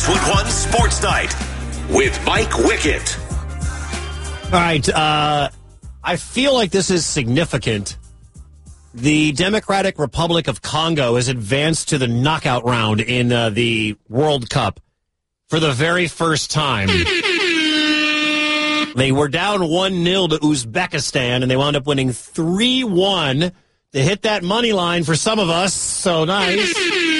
Foot One Sports Night with Mike Wickett. All right, I feel like this is significant. The Democratic Republic of Congo has advanced to the knockout round in the World Cup for the very first time. They were down 1-0 to Uzbekistan, and they wound up winning 3-1 to hit that money line for some of us. So nice.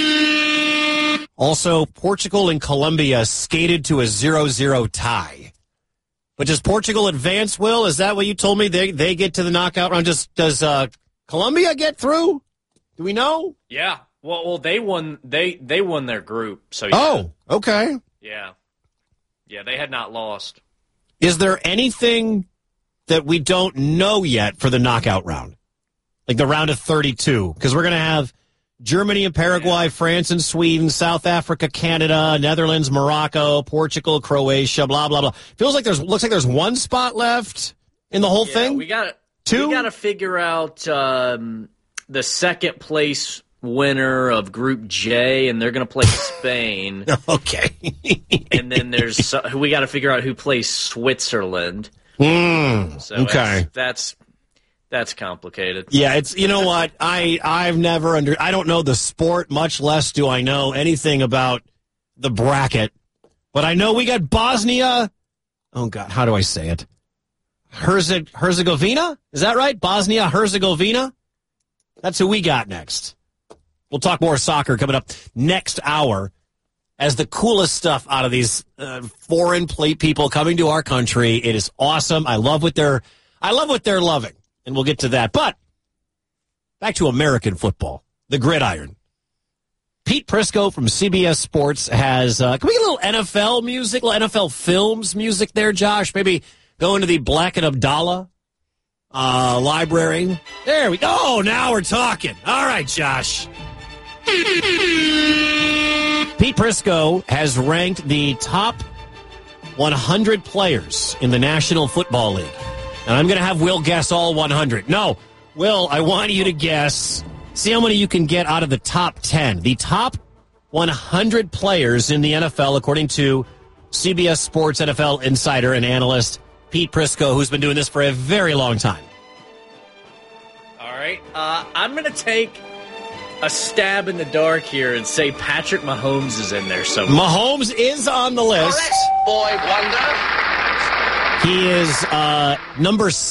Also, Portugal and Colombia skated to a 0-0 tie. But does Portugal advance, Will? Is that what you told me? They get to the knockout round? Does Colombia get through? Do we know? Yeah. Well, they won. They won their group. So. Yeah. Oh, okay. Yeah. Yeah, they had not lost. Is there anything that we don't know yet for the knockout round? Like the round of 32? Because we're going to have Germany and Paraguay, France and Sweden, South Africa, Canada, Netherlands, Morocco, Portugal, Croatia, blah, blah, blah. Looks like there's one spot left in the whole thing? We got Two? We got to figure out the second place winner of Group J, and they're going to play Spain. Okay. And then we got to figure out who plays Switzerland. So okay. That's complicated. Yeah, it's, you know what? I don't know the sport, much less do I know anything about the bracket. But I know we got Bosnia. Oh God, how do I say it? Herzegovina? Is that right? Bosnia Herzegovina? That's who we got next. We'll talk more soccer coming up next hour as the coolest stuff out of these foreign plate people coming to our country. It is awesome. I love what they're loving, and we'll get to that. But back to American football, the gridiron. Pete Prisco from CBS Sports has, can we get a little NFL music, little NFL Films music there, Josh? Maybe go into the Black and Abdallah library. There we go. Oh, now we're talking. All right, Josh. Pete Prisco has ranked the top 100 players in the National Football League. And I'm going to have Will guess all 100. No, Will, I want you to guess. See how many you can get out of the top 10. The top 100 players in the NFL, according to CBS Sports NFL insider and analyst Pete Prisco, who's been doing this for a very long time. All right. I'm going to take a stab in the dark here and say Patrick Mahomes is in there somewhere. Mahomes is on the list. Correct, boy wonder. He is number